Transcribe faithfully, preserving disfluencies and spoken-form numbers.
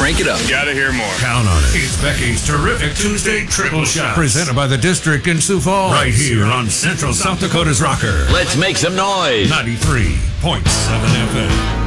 Crank it up. Gotta hear more. Count on it. It's Becky's terrific Tuesday Triple Shot. Presented by the District in Sioux Falls. Right here on Central South Dakota's Rocker. Let's make some noise. ninety-three point seven F M.